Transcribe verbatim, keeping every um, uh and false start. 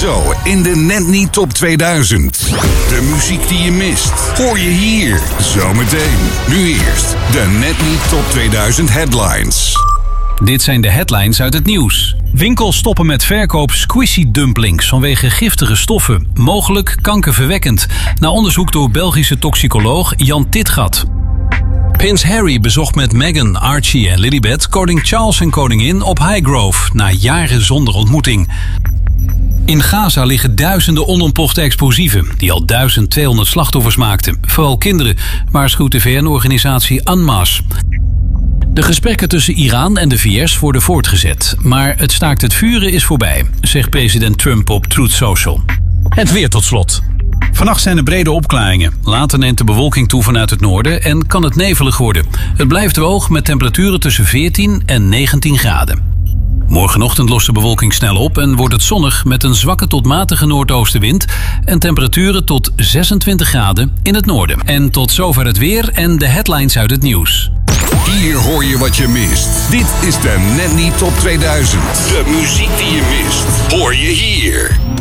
Zo in de Net Niet Top tweeduizend. De muziek die je mist, hoor je hier. Zometeen. Nu eerst de Net Niet Top tweeduizend headlines. Dit zijn de headlines uit het nieuws. Winkels stoppen met verkoop squishy dumplings vanwege giftige stoffen. Mogelijk kankerverwekkend. Na onderzoek door Belgische toxicoloog Jan Titgat. Prins Harry bezocht met Meghan, Archie en Lilibet koning Charles en koningin op Highgrove na jaren zonder ontmoeting. In Gaza liggen duizenden onontplofte explosieven die al duizend tweehonderd slachtoffers maakten. Vooral kinderen, waarschuwt de V N-organisatie Anmas. De gesprekken tussen Iran en de V S worden voortgezet. Maar het staakt het vuren is voorbij, zegt president Trump op Truth Social. Het weer tot slot. Vannacht zijn er brede opklaringen. Later neemt de bewolking toe vanuit het noorden en kan het nevelig worden. Het blijft droog met temperaturen tussen veertien en negentien graden. Morgenochtend lost de bewolking snel op en wordt het zonnig met een zwakke tot matige noordoostenwind en temperaturen tot zesentwintig graden in het noorden. En tot zover het weer en de headlines uit het nieuws. Hier hoor je wat je mist. Dit is de Net Niet Top tweeduizend. De muziek die je mist, hoor je hier.